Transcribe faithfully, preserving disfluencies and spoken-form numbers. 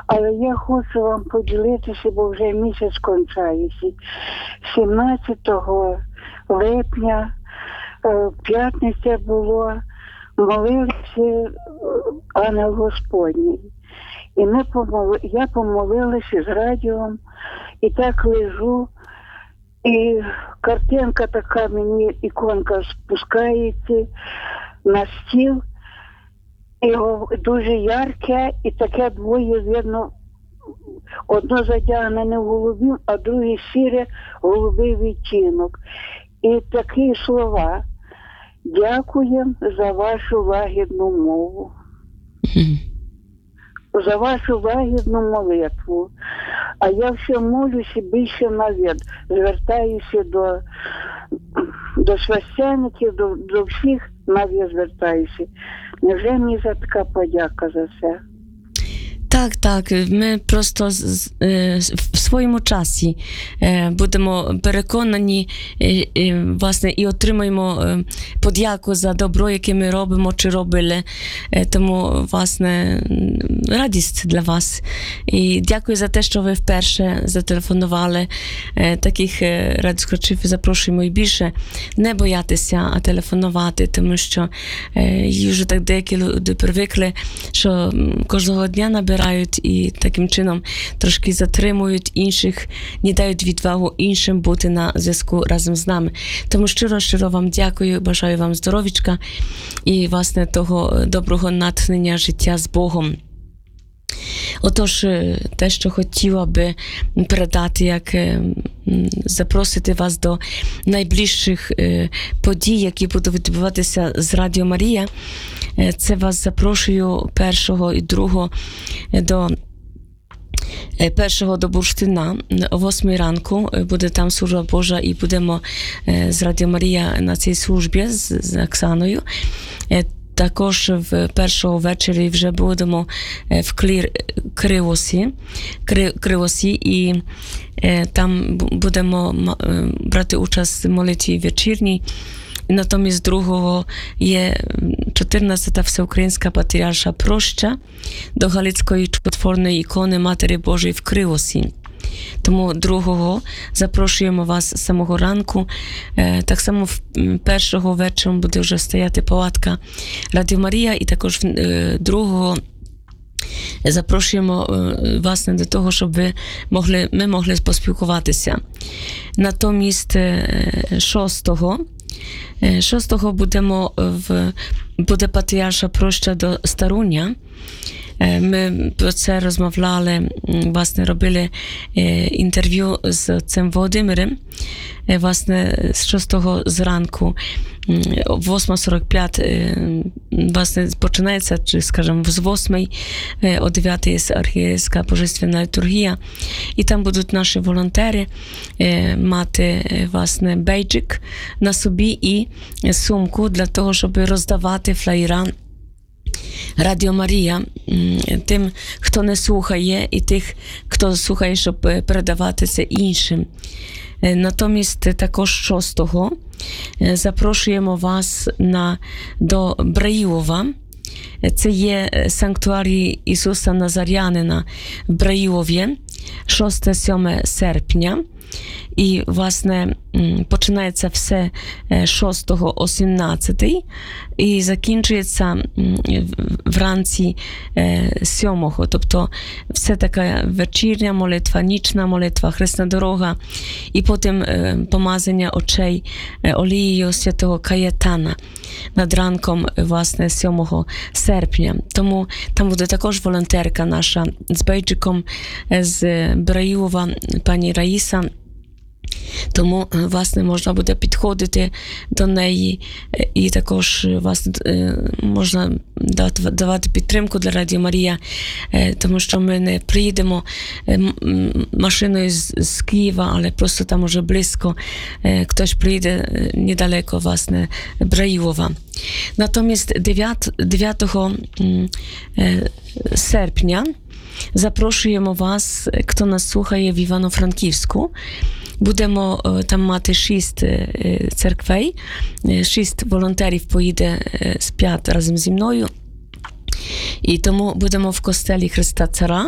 Але я хочу вам поділитися, бо вже місяць кончається. сімнадцятого липня, п'ятниця було, молився ангел Господній. І ми помоли... я помолилася з радіо, і так лежу, і картинка така мені, іконка спускається на стіл, і дуже ярке, і таке двоє видно, одно задягнене в голубів, а друге сіре голубий відтінок. І такі слова: дякуємо за вашу лагідну мову, за вашу лагідну молитву. А я все молюся більше навіть, звертаюся до, до священників, до, до всіх навіть звертаюся. Невже мені за така подяка за це? Так, так, ми просто в своєму часі будемо переконані, власне, і отримаємо подяку за добро, яке ми робимо чи робили. Тому, власне, радість для вас. І дякую за те, що ви вперше зателефонували. Таких радіослухачів запрошуємо і більше не боятися, а телефонувати, тому що вже так деякі люди привикли, що кожного дня набирають і таким чином трошки затримують інших, не дають відвагу іншим бути на зв'язку разом з нами. Тому щиро-щиро вам дякую, бажаю вам здоров'ячка і, власне, того доброго натхнення життя з Богом. Отож, те, що хотіла би передати, як запросити вас до найближчих подій, які будуть відбуватися з Радіо Марія. Це вас запрошую першого і другого до першого до Бурштина о восьмій ранку. Буде там служба Божа і будемо з Радіо Марія на цій службі з, з Оксаною. Також в першого вечері вже будемо в Клір, Кривосі, Кри, Кривосі і е, там будемо брати участь в молитві вечірній. Натомість другого є чотирнадцята Всеукраїнська Патріарша Проща до Галицької чудотворної ікони Матері Божої в Кривосі. Тому другого запрошуємо вас з самого ранку. Е, так само в першого вечором буде вже стояти палатка Радіо Марія, і також е, другого запрошуємо е, вас до того, щоб ви могли, ми могли поспілкуватися. Натомість е, шостого шостого будемо в, буде Патріарша Проща до Старуня. Ми про це розмовляли, власне, робили інтерв'ю з цим Володимиром, власне, з шостого зранку, восьма сорок п'ять, власне, починається, чи, скажімо, з восьмої, о дев'ятій архієрейська божественна літургія, і там будуть наші волонтери мати, власне, бейджик на собі і сумку для того, щоб роздавати флаєра Радіо Марія тим, хто не слухає, і тих, хто слухає, щоб передавати це іншим. Натомість також шостого запрошуємо вас на, до Браїлова. Це є санктуарій Ісуса Назарянина в Браїлові, шостого-сьомого серпня. І, власне, починається все шостого о сімнадцятій і закінчується вранці сьомого. Тобто все така вечірня молитва, нічна молитва, хресна дорога і потім помазання очей олією святого Каєтана над ранком, власне, сьомого серпня. Тому там буде також волонтерка наша з бейджиком з Браїлова, пані Раїса. Тому, власне, можна буде підходити до неї і також, власне, можна давати підтримку для Радіо Марія, тому що ми не приїдемо машиною з Києва, але просто там уже близько хтось приїде недалеко, власне, Браїлова. Натомість дев'ятого серпня запрошуємо вас, хто нас слухає в Івано-Франківську. Будемо там мати шість церквей, шість волонтерів поїде з п'ять разом зі мною. І тому будемо в костелі Христа Цара.